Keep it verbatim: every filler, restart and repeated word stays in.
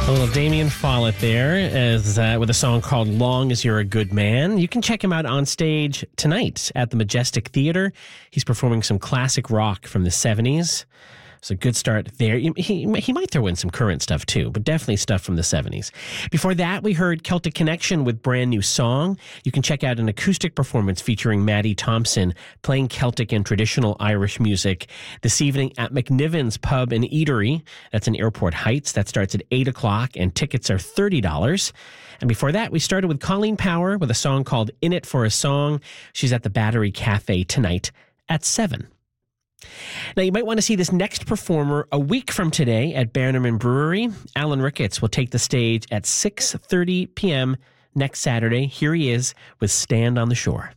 A little Damien Follett there as, uh, with a song called Long As You're a Good Man. You can check him out on stage tonight at the Majestic Theater. He's performing some classic rock from the seventies. So good start there. He, he might throw in some current stuff too, but definitely stuff from the seventies. Before that, we heard Celtic Connection with Brand New Song. You can check out an acoustic performance featuring Maddie Thompson playing Celtic and traditional Irish music this evening at McNiven's Pub and Eatery. That's in Airport Heights. That starts at eight o'clock and tickets are thirty dollars. And before that, we started with Colleen Power with a song called In It for a Song. She's at the Battery Cafe tonight at seven. Now, you might want to see this next performer a week from today at Bannerman Brewery. Alan Ricketts will take the stage at six thirty p.m. next Saturday. Here he is with Stand on the Shore.